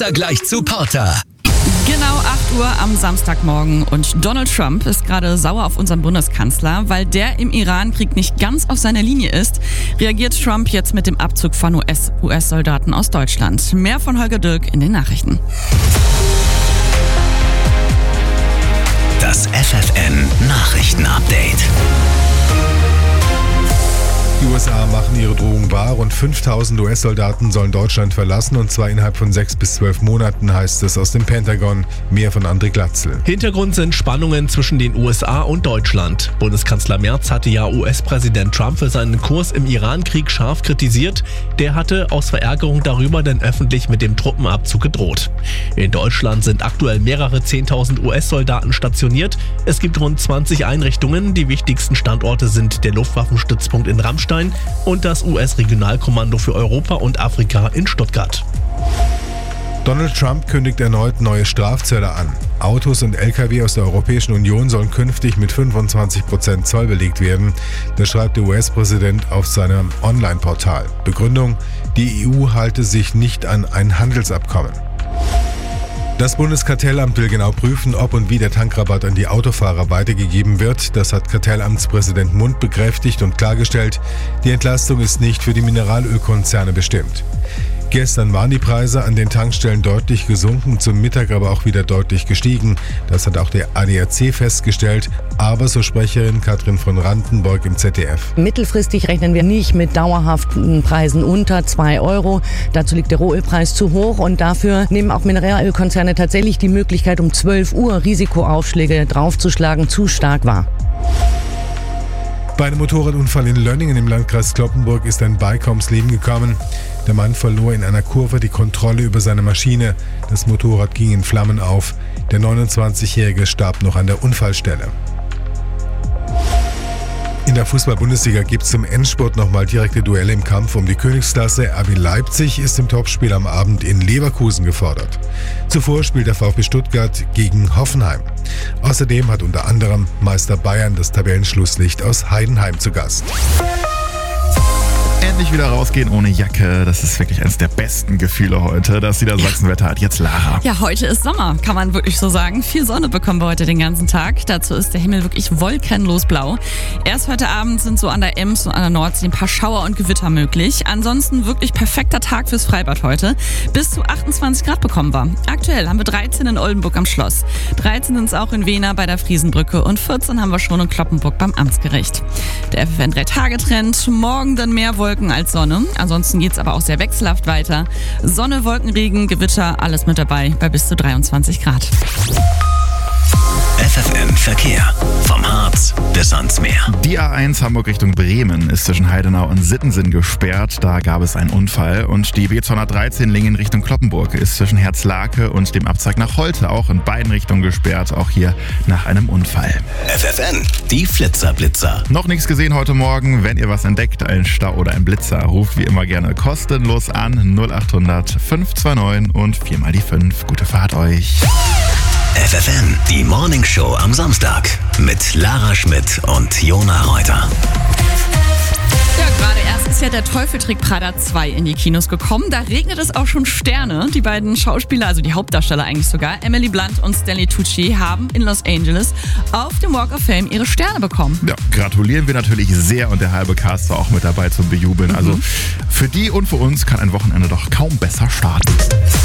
Vergleich zu Porter. Genau 8 Uhr am Samstagmorgen und Donald Trump ist gerade sauer auf unseren Bundeskanzler, weil der im Iran-Krieg nicht ganz auf seiner Linie ist. Reagiert Trump jetzt mit dem Abzug von US-Soldaten aus Deutschland. Mehr von Holger Dirk in den Nachrichten. Das FFN-Nachrichten-Update. Die USA machen ihre Drohung wahr. Rund 5000 US-Soldaten sollen Deutschland verlassen, und zwar innerhalb von 6 bis 12 Monaten, heißt es aus dem Pentagon. Mehr von André Glatzel. Hintergrund sind Spannungen zwischen den USA und Deutschland. Bundeskanzler Merz hatte ja US-Präsident Trump für seinen Kurs im Iran-Krieg scharf kritisiert. Der hatte aus Verärgerung darüber dann öffentlich mit dem Truppenabzug gedroht. In Deutschland sind aktuell mehrere 10.000 US-Soldaten stationiert. Es gibt rund 20 Einrichtungen. Die wichtigsten Standorte sind der Luftwaffenstützpunkt in Ramstein und das US-Regionalkommando für Europa und Afrika in Stuttgart. Donald Trump kündigt erneut neue Strafzölle an. Autos und Lkw aus der Europäischen Union sollen künftig mit 25% Zoll belegt werden. Das schreibt der US-Präsident auf seinem Online-Portal. Begründung: Die EU halte sich nicht an ein Handelsabkommen. Das Bundeskartellamt will genau prüfen, ob und wie der Tankrabatt an die Autofahrer weitergegeben wird. Das hat Kartellamtspräsident Mund bekräftigt und klargestellt, die Entlastung ist nicht für die Mineralölkonzerne bestimmt. Gestern waren die Preise an den Tankstellen deutlich gesunken, zum Mittag aber auch wieder deutlich gestiegen. Das hat auch der ADAC festgestellt, aber so Sprecherin Katrin von Randenburg im ZDF. Mittelfristig rechnen wir nicht mit dauerhaften Preisen unter 2 Euro. Dazu liegt der Rohölpreis zu hoch, und dafür nehmen auch Mineralölkonzerne tatsächlich die Möglichkeit, um 12 Uhr Risikoaufschläge draufzuschlagen, zu stark wahr. Bei einem Motorradunfall in Lönningen im Landkreis Cloppenburg ist ein Biker ums Leben gekommen. Der Mann verlor in einer Kurve die Kontrolle über seine Maschine. Das Motorrad ging in Flammen auf. Der 29-Jährige starb noch an der Unfallstelle. In der Fußball-Bundesliga gibt es zum Endspurt nochmal direkte Duelle im Kampf um die Königsklasse. RB Leipzig ist im Topspiel am Abend in Leverkusen gefordert. Zuvor spielt der VfB Stuttgart gegen Hoffenheim. Außerdem hat unter anderem Meister Bayern das Tabellenschlusslicht aus Heidenheim zu Gast. Endlich wieder rausgehen ohne Jacke. Das ist wirklich eines der besten Gefühle heute. Das Niedersachsenwetter hat jetzt Lara. Ja, heute ist Sommer, kann man wirklich so sagen. Viel Sonne bekommen wir heute den ganzen Tag. Dazu ist der Himmel wirklich wolkenlos blau. Erst heute Abend sind so an der Ems und an der Nordsee ein paar Schauer und Gewitter möglich. Ansonsten wirklich perfekter Tag fürs Freibad heute. Bis zu 28 Grad bekommen wir. Aktuell haben wir 13 in Oldenburg am Schloss. 13 sind es auch in Wehner bei der Friesenbrücke und 14 haben wir schon in Cloppenburg beim Amtsgericht. Der FFN 3-Tage-Trend. Morgen dann mehr Wolken als Sonne. Ansonsten geht es aber auch sehr wechselhaft weiter. Sonne, Wolkenregen, Gewitter, alles mit dabei bei bis zu 23 Grad. FFN Verkehr. Vom Harz bis ans Meer. Die A1 Hamburg Richtung Bremen ist zwischen Heidenau und Sittensen gesperrt. Da gab es einen Unfall. Und die B213 Lingen Richtung Cloppenburg ist zwischen Herzlake und dem Abzweig nach Holte auch in beiden Richtungen gesperrt. Auch hier nach einem Unfall. FFN, die Flitzer-Blitzer. Noch nichts gesehen heute Morgen. Wenn ihr was entdeckt, ein Stau oder ein Blitzer, ruft wie immer gerne kostenlos an 0800 529 und 4 mal die 5. Gute Fahrt euch. FFN, die Morningshow am Samstag mit Lara Schmidt und Jona Reuter. Ja, gerade erst ist ja der Teufel trägt Prada 2 in die Kinos gekommen. Da regnet es auch schon Sterne. Die beiden Schauspieler, also die Hauptdarsteller eigentlich sogar, Emily Blunt und Stanley Tucci, haben in Los Angeles auf dem Walk of Fame ihre Sterne bekommen. Ja, gratulieren wir natürlich sehr, und der halbe Cast war auch mit dabei zum Bejubeln. Also für die und für uns kann ein Wochenende doch kaum besser starten.